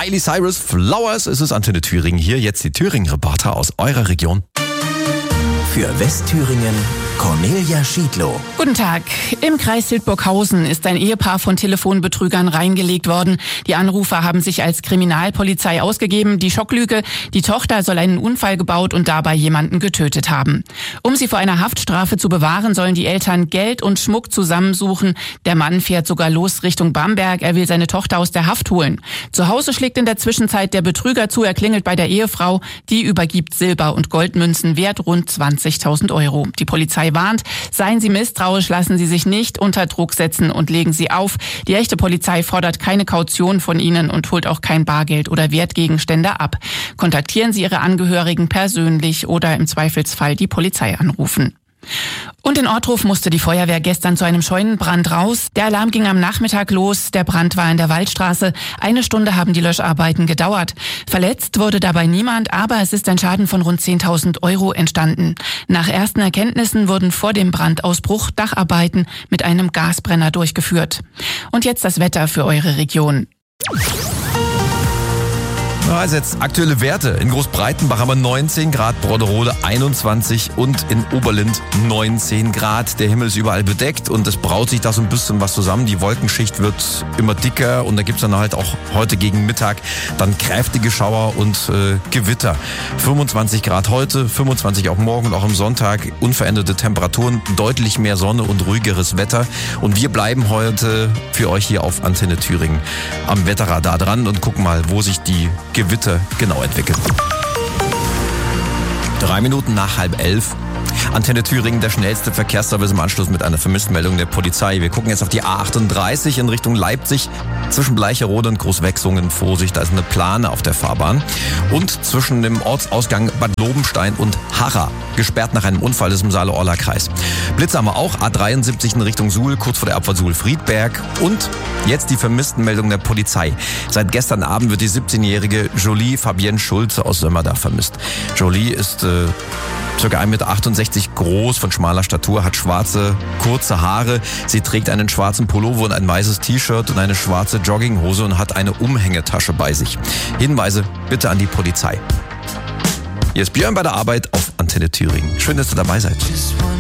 Miley Cyrus, Flowers. Es ist Antenne Thüringen hier. Jetzt die Thüringen-Reporter aus eurer Region. Für Westthüringen Cornelia Schiedlow. Guten Tag. Im Kreis Hildburghausen ist ein Ehepaar von Telefonbetrügern reingelegt worden. Die Anrufer haben sich als Kriminalpolizei ausgegeben. Die Schocklüge: die Tochter soll einen Unfall gebaut und dabei jemanden getötet haben. Um sie vor einer Haftstrafe zu bewahren, sollen die Eltern Geld und Schmuck zusammensuchen. Der Mann fährt sogar los Richtung Bamberg. Er will seine Tochter aus der Haft holen. Zu Hause schlägt in der Zwischenzeit der Betrüger zu. Er klingelt bei der Ehefrau. Die übergibt Silber- und Goldmünzen wert rund 20.000 Euro. Die Polizei warnt: seien Sie misstrauisch, lassen Sie sich nicht unter Druck setzen und legen Sie auf. Die echte Polizei fordert keine Kaution von Ihnen und holt auch kein Bargeld oder Wertgegenstände ab. Kontaktieren Sie Ihre Angehörigen persönlich oder im Zweifelsfall die Polizei anrufen. Und in Ortruf musste die Feuerwehr gestern zu einem Scheunenbrand raus. Der Alarm ging am Nachmittag los. Der Brand war in der Waldstraße. 1 Stunde haben die Löscharbeiten gedauert. Verletzt wurde dabei niemand, aber es ist ein Schaden von rund 10.000 Euro entstanden. Nach ersten Erkenntnissen wurden vor dem Brandausbruch Dacharbeiten mit einem Gasbrenner durchgeführt. Und jetzt das Wetter für eure Region. Also jetzt aktuelle Werte. In Großbreitenbach haben wir 19 Grad, Brodderode 21 und in Oberlind 19 Grad. Der Himmel ist überall bedeckt und es braut sich da so ein bisschen was zusammen. Die Wolkenschicht wird immer dicker und da gibt's dann halt auch heute gegen Mittag dann kräftige Schauer und Gewitter. 25 Grad heute, 25 auch morgen und auch am Sonntag. Unveränderte Temperaturen, deutlich mehr Sonne und ruhigeres Wetter. Und wir bleiben heute für euch hier auf Antenne Thüringen am Wetterradar dran und gucken mal, wo sich die Gewitter genau entwickeln. 3 Minuten nach 10:30. Antenne Thüringen, der schnellste Verkehrsservice im Anschluss mit einer Vermisstenmeldung der Polizei. Wir gucken jetzt auf die A38 in Richtung Leipzig. Zwischen Bleicherode und Großwechsungen Vorsicht, da ist eine Plane auf der Fahrbahn. Und zwischen dem Ortsausgang Bad Lobenstein und Harra, gesperrt nach einem Unfall, das ist im Saale-Orla-Kreis. Blitze haben wir auch, A73 in Richtung Suhl, kurz vor der Abfahrt Suhl-Friedberg. Und jetzt die Vermisstenmeldung der Polizei. Seit gestern Abend wird die 17-jährige Jolie Fabienne Schulze aus Sömmerda vermisst. Jolie ist ca. 1,68 Meter groß, von schmaler Statur, hat schwarze, kurze Haare. Sie trägt einen schwarzen Pullover und ein weißes T-Shirt und eine schwarze Jogginghose und hat eine Umhängetasche bei sich. Hinweise bitte an die Polizei. Hier ist Björn bei der Arbeit auf Antenne Thüringen. Schön, dass ihr dabei seid.